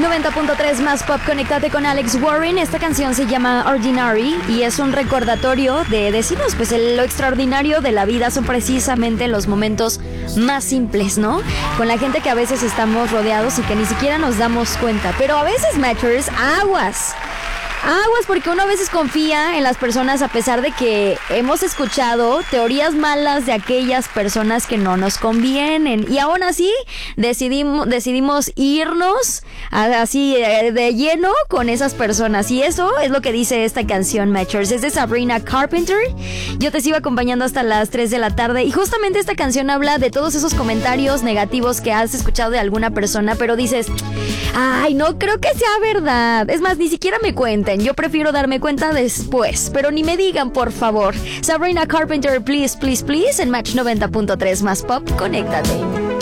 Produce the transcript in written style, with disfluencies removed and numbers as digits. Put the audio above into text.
90.3 más pop, conéctate con Alex Warren. Esta canción se llama Ordinary y es un recordatorio de decirnos, pues lo extraordinario de la vida son precisamente los momentos más simples, ¿no? Con la gente que a veces estamos rodeados y que ni siquiera nos damos cuenta. Pero a veces, Matchers, aguas, porque uno a veces confía en las personas a pesar de que hemos escuchado teorías malas de aquellas personas que no nos convienen. Y aún así decidimos irnos así de lleno con esas personas. Y eso es lo que dice esta canción, Matchers. Es de Sabrina Carpenter. Yo te sigo acompañando hasta las 3 de la tarde. Y justamente esta canción habla de todos esos comentarios negativos que has escuchado de alguna persona, pero dices, ay, no creo que sea verdad. Es más, ni siquiera me cuenten. Yo prefiero darme cuenta después, pero ni me digan, por favor. Sabrina Carpenter, please, please, please, en Match 90.3 más pop, conéctate.